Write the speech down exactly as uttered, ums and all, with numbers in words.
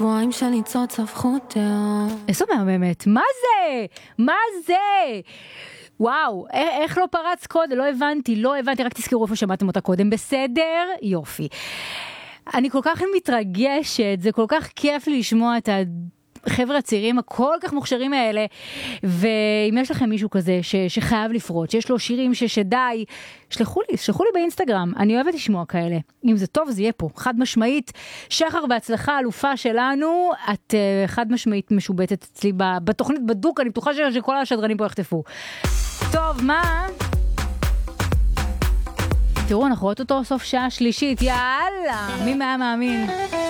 שבועיים של ניצוץ הפכו תהום. איזו מהממת, מה זה? מה זה? וואו, איך לא פרץ קודם? לא הבנתי, לא הבנתי, רק תזכרו איפה שמעתם אותה קודם, בסדר? יופי. אני כל כך מתרגשת, זה כל כך כיף לי לשמוע את החבר'ה הצעירים הכל כך מוכשרים האלה, ואם יש לכם מישהו כזה ש, שחייב לפרוט, שיש לו שירים ששדי, שלחו לי, שלחו לי באינסטגרם, אני אוהבת לשמוע כאלה. אם זה טוב, זה יהיה פה. חד משמעית, שחר בהצלחה, אלופה שלנו, את uh, חד משמעית משובטת אצלי בתוכנית בדוק, אני בטוחה שכל השדרנים פה יחטפו. טוב, מה? תראו, אנחנו רואות אותו סוף שעה שלישית, יאללה, מי מה מאמין?